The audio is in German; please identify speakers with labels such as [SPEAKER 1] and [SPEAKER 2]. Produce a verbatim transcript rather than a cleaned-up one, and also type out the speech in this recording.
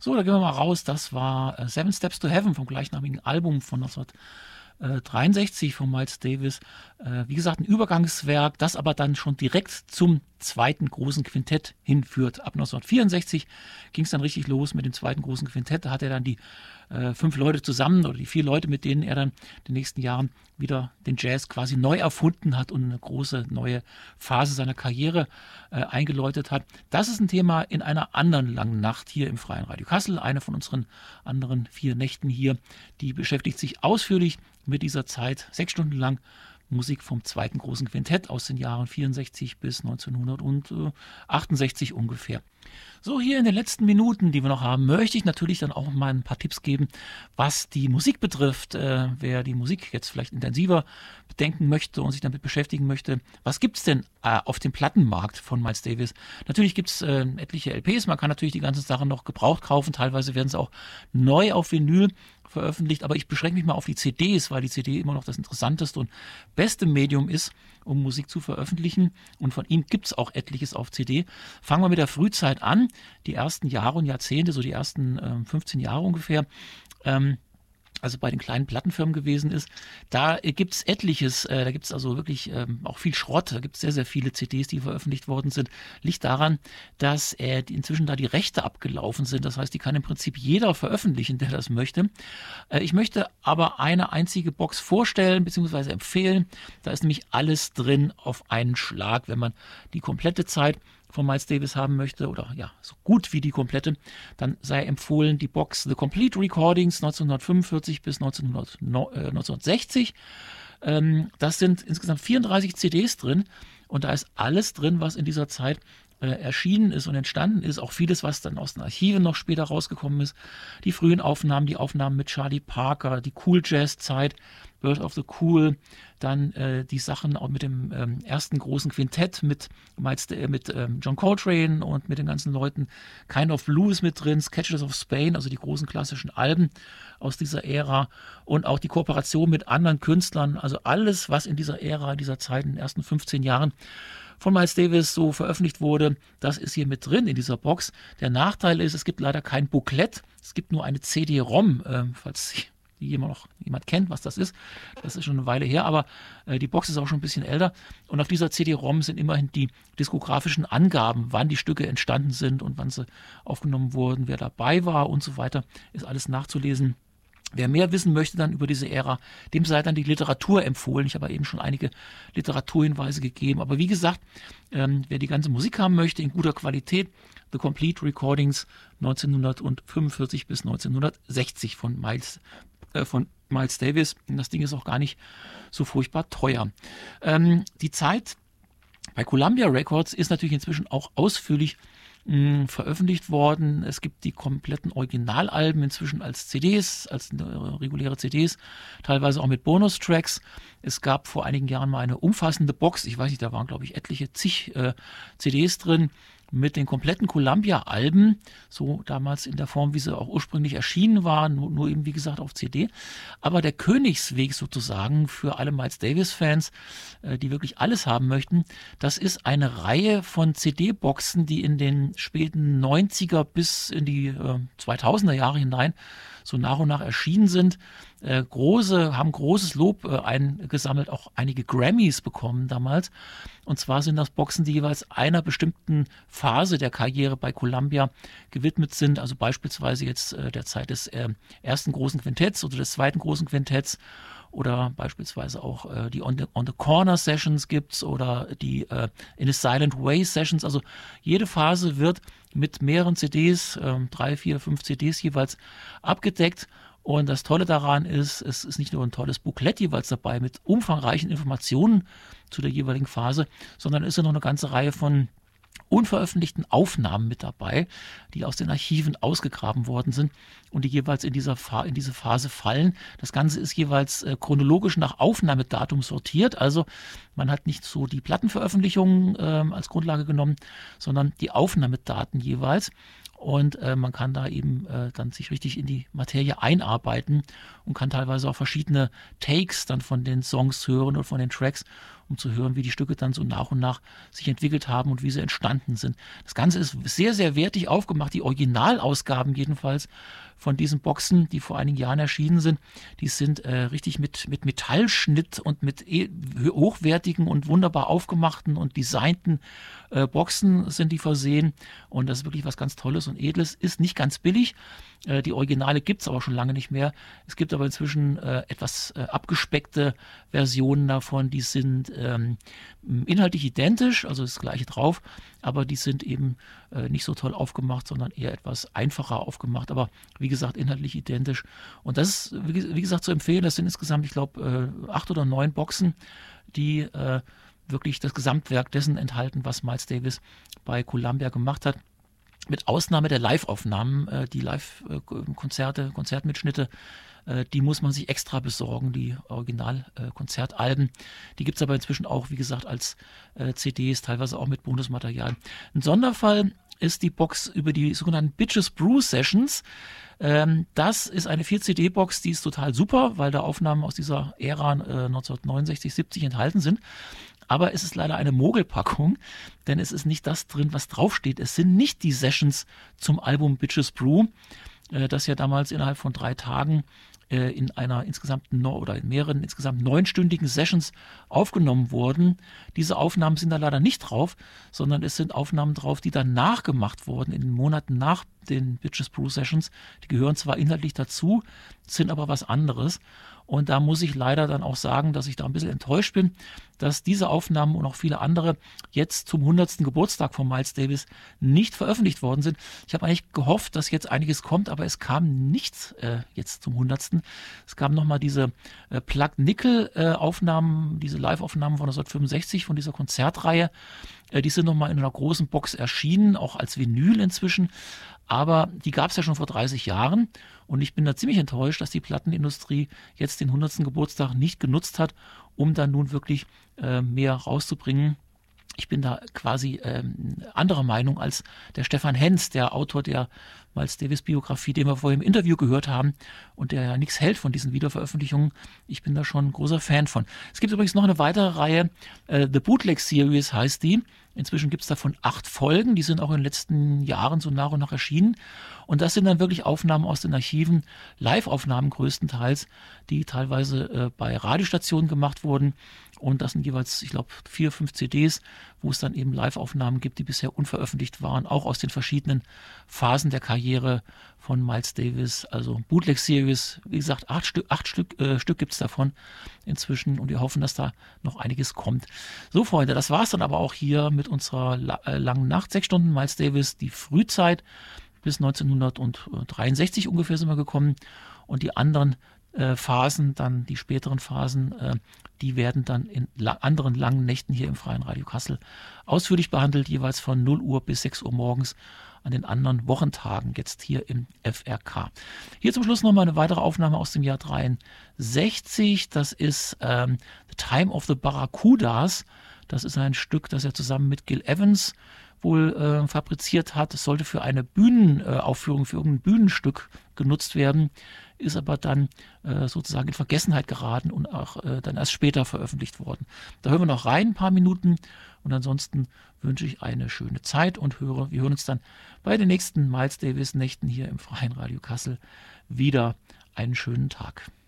[SPEAKER 1] So, da gehen wir mal raus. Das war äh, Seven Steps to Heaven vom gleichnamigen Album von neunzehnhundertdreiundsechzig von Miles Davis. Äh, wie gesagt, ein Übergangswerk, das aber dann schon direkt zum zweiten großen Quintett hinführt. Ab neunzehnhundertvierundsechzig ging es dann richtig los mit dem zweiten großen Quintett. Da hat er dann die äh, fünf Leute zusammen oder die vier Leute, mit denen er dann in den nächsten Jahren wieder den Jazz quasi neu erfunden hat und eine große neue Phase seiner Karriere äh, eingeläutet hat. Das ist ein Thema in einer anderen langen Nacht hier im Freien Radio Kassel. Eine von unseren anderen vier Nächten hier, die beschäftigt sich ausführlich mit dieser Zeit, sechs Stunden lang Musik vom zweiten großen Quintett aus den Jahren vierundsechzig bis neunzehnhundertachtundsechzig ungefähr. So, hier in den letzten Minuten, die wir noch haben, möchte ich natürlich dann auch mal ein paar Tipps geben, was die Musik betrifft. Äh, wer die Musik jetzt vielleicht intensiver bedenken möchte und sich damit beschäftigen möchte, was gibt es denn äh, auf dem Plattenmarkt von Miles Davis? Natürlich gibt es äh, etliche L Ps, man kann natürlich die ganzen Sachen noch gebraucht kaufen, teilweise werden sie auch neu auf Vinyl veröffentlicht, aber ich beschränke mich mal auf die C Ds, weil die C D immer noch das interessanteste und beste Medium ist, um Musik zu veröffentlichen, und von ihm gibt es auch etliches auf C D. Fangen wir mit der Frühzeit an, die ersten Jahre und Jahrzehnte, so die ersten ähm, fünfzehn Jahre ungefähr, ähm, also bei den kleinen Plattenfirmen gewesen ist, da gibt es etliches, äh, da gibt es also wirklich ähm, auch viel Schrott, da gibt es sehr, sehr viele C Ds, die veröffentlicht worden sind. Liegt daran, dass äh, die inzwischen da die Rechte abgelaufen sind, das heißt, die kann im Prinzip jeder veröffentlichen, der das möchte. Äh, ich möchte aber eine einzige Box vorstellen bzw. empfehlen, da ist nämlich alles drin auf einen Schlag, wenn man die komplette Zeit von Miles Davis haben möchte, oder ja, so gut wie die komplette, dann sei empfohlen die Box The Complete Recordings neunzehnhundertfünfundvierzig bis neunzehnhundertsechzig. Ähm, das sind insgesamt vierunddreißig C Ds drin und da ist alles drin, was in dieser Zeit äh, erschienen ist und entstanden ist. Auch vieles, was dann aus den Archiven noch später rausgekommen ist. Die frühen Aufnahmen, die Aufnahmen mit Charlie Parker, die Cool Jazz Zeit, Birth of the Cool, dann äh, die Sachen auch mit dem ähm, ersten großen Quintett mit, äh, mit ähm, John Coltrane und mit den ganzen Leuten. Kind of Blue ist mit drin, Sketches of Spain, also die großen klassischen Alben aus dieser Ära und auch die Kooperation mit anderen Künstlern, also alles, was in dieser Ära, dieser Zeit, in den ersten fünfzehn Jahren von Miles Davis so veröffentlicht wurde, das ist hier mit drin in dieser Box. Der Nachteil ist, es gibt leider kein Booklet, es gibt nur eine C D-ROM, äh, falls die jemand noch jemand kennt, was das ist. Das ist schon eine Weile her, aber äh, die Box ist auch schon ein bisschen älter. Und auf dieser C D-ROM sind immerhin die diskografischen Angaben, wann die Stücke entstanden sind und wann sie aufgenommen wurden, wer dabei war und so weiter, ist alles nachzulesen. Wer mehr wissen möchte dann über diese Ära, dem sei dann die Literatur empfohlen. Ich habe eben schon einige Literaturhinweise gegeben. Aber wie gesagt, ähm, wer die ganze Musik haben möchte in guter Qualität, The Complete Recordings neunzehnhundertfünfundvierzig bis neunzehnhundertsechzig von Miles, äh, von Miles Davis. Und das Ding ist auch gar nicht so furchtbar teuer. Ähm, die Zeit bei Columbia Records ist natürlich inzwischen auch ausführlich mh, veröffentlicht worden. Es gibt die kompletten Originalalben inzwischen als C Ds, als äh, reguläre C Ds, teilweise auch mit Bonustracks. Es gab vor einigen Jahren mal eine umfassende Box, ich weiß nicht, da waren glaube ich etliche zig äh, C Ds drin, mit den kompletten Columbia-Alben, so damals in der Form, wie sie auch ursprünglich erschienen waren, nur, nur eben wie gesagt auf C D. Aber der Königsweg sozusagen für alle Miles Davis-Fans, äh, die wirklich alles haben möchten, das ist eine Reihe von C D-Boxen, die in den späten neunziger bis in die äh, zweitausender Jahre hinein so nach und nach erschienen sind. Äh, große, haben großes Lob äh, eingesammelt, auch einige Grammys bekommen damals. Und zwar sind das Boxen, die jeweils einer bestimmten Phase der Karriere bei Columbia gewidmet sind. Also beispielsweise jetzt äh, der Zeit des äh, ersten großen Quintetts oder des zweiten großen Quintetts. Oder beispielsweise auch äh, die On the, On the Corner Sessions gibt's oder die äh, In a Silent Way Sessions. Also jede Phase wird mit mehreren C Ds, äh, drei, vier, fünf C Ds jeweils abgedeckt. Und das Tolle daran ist, es ist nicht nur ein tolles Booklet jeweils dabei mit umfangreichen Informationen zu der jeweiligen Phase, sondern es ist ja noch eine ganze Reihe von unveröffentlichten Aufnahmen mit dabei, die aus den Archiven ausgegraben worden sind und die jeweils in, dieser Fa- in diese Phase fallen. Das Ganze ist jeweils äh, chronologisch nach Aufnahmedatum sortiert, also man hat nicht so die Plattenveröffentlichungen äh, als Grundlage genommen, sondern die Aufnahmedaten jeweils. und äh, man kann da eben äh, dann sich richtig in die Materie einarbeiten und kann teilweise auch verschiedene Takes dann von den Songs hören oder von den Tracks, um zu hören, wie die Stücke dann so nach und nach sich entwickelt haben und wie sie entstanden sind. Das Ganze ist sehr, sehr wertig aufgemacht. Die Originalausgaben jedenfalls von diesen Boxen, die vor einigen Jahren erschienen sind, die sind äh, richtig mit, mit Metallschnitt und mit e hochwertigen und wunderbar aufgemachten und designten äh, Boxen sind die versehen. Und das ist wirklich was ganz Tolles und Edles. Ist nicht ganz billig. Äh, die Originale gibt es aber schon lange nicht mehr. Es gibt aber inzwischen äh, etwas äh, abgespeckte Versionen davon, die sind ähm, inhaltlich identisch, also das gleiche drauf, aber die sind eben äh, nicht so toll aufgemacht, sondern eher etwas einfacher aufgemacht, aber wie gesagt, inhaltlich identisch. Und das ist, wie, wie gesagt, zu empfehlen. Das sind insgesamt, ich glaube, äh, acht oder neun Boxen, die äh, wirklich das Gesamtwerk dessen enthalten, was Miles Davis bei Columbia gemacht hat. Mit Ausnahme der Live-Aufnahmen, äh, die Live-Konzerte, Konzertmitschnitte, äh, die muss man sich extra besorgen, die Original-Konzertalben. Die gibt es aber inzwischen auch, wie gesagt, als äh, C Ds, teilweise auch mit Bonusmaterial. Ein Sonderfall ist die Box über die sogenannten Bitches Brew Sessions. Ähm, das ist eine vier C D-Box, die ist total super, weil da Aufnahmen aus dieser Ära äh, neunzehnhundertneunundsechzig, siebzig enthalten sind. Aber es ist leider eine Mogelpackung, denn es ist nicht das drin, was draufsteht. Es sind nicht die Sessions zum Album Bitches Brew, äh, das ja damals innerhalb von drei Tagen äh, in einer insgesamt no oder in mehreren insgesamt neunstündigen Sessions aufgenommen wurden. Diese Aufnahmen sind da leider nicht drauf, sondern es sind Aufnahmen drauf, die dann nachgemacht wurden in den Monaten nach den Bitches Brew Sessions. Die gehören zwar inhaltlich dazu, sind aber was anderes. Und da muss ich leider dann auch sagen, dass ich da ein bisschen enttäuscht bin, dass diese Aufnahmen und auch viele andere jetzt zum hundertsten Geburtstag von Miles Davis nicht veröffentlicht worden sind. Ich habe eigentlich gehofft, dass jetzt einiges kommt, aber es kam nichts äh, jetzt zum hundertsten. Es kamen nochmal diese äh, Plug-Nickel-Aufnahmen, äh, diese Live-Aufnahmen von neunzehnhundertfünfundsechzig von dieser Konzertreihe. Äh, die sind nochmal in einer großen Box erschienen, auch als Vinyl inzwischen. Aber die gab es ja schon vor dreißig Jahren und ich bin da ziemlich enttäuscht, dass die Plattenindustrie jetzt den hundertsten Geburtstag nicht genutzt hat, um dann nun wirklich äh, mehr rauszubringen. Ich bin da quasi ähm, anderer Meinung als der Stefan Henz, der Autor der Miles Davis Biografie, den wir vorhin im Interview gehört haben und der ja nichts hält von diesen Wiederveröffentlichungen. Ich bin da schon ein großer Fan von. Es gibt übrigens noch eine weitere Reihe, äh, The Bootleg Series heißt die. Inzwischen gibt es davon acht Folgen, die sind auch in den letzten Jahren so nach und nach erschienen. Und das sind dann wirklich Aufnahmen aus den Archiven, Live-Aufnahmen größtenteils, die teilweise äh, bei Radiostationen gemacht wurden. Und das sind jeweils, ich glaube, vier, fünf C Ds, wo es dann eben Live-Aufnahmen gibt, die bisher unveröffentlicht waren, auch aus den verschiedenen Phasen der Karriere von Miles Davis. Also Bootleg Series, wie gesagt, acht Stück, acht Stück, äh, Stück gibt es davon inzwischen und wir hoffen, dass da noch einiges kommt. So, Freunde, das war es dann aber auch hier mit unserer la äh, langen Nacht. Sechs Stunden Miles Davis, die Frühzeit bis neunzehnhundertdreiundsechzig ungefähr sind wir gekommen und die anderen äh, Phasen, dann die späteren Phasen, äh, die werden dann in la anderen langen Nächten hier im Freien Radio Kassel ausführlich behandelt, jeweils von null Uhr bis sechs Uhr morgens an den anderen Wochentagen, jetzt hier im F R K. Hier zum Schluss nochmal eine weitere Aufnahme aus dem Jahr dreiundsechzig. Das ist ähm, The Time of the Barracudas. Das ist ein Stück, das er zusammen mit Gil Evans wohl äh, fabriziert hat. Es sollte für eine Bühnenaufführung, für irgendein Bühnenstück genutzt werden, ist aber dann äh, sozusagen in Vergessenheit geraten und auch äh, dann erst später veröffentlicht worden. Da hören wir noch rein, ein paar Minuten und ansonsten wünsche ich eine schöne Zeit und höre, wir hören uns dann bei den nächsten Miles Davis Nächten hier im Freien Radio Kassel wieder. Einen schönen Tag.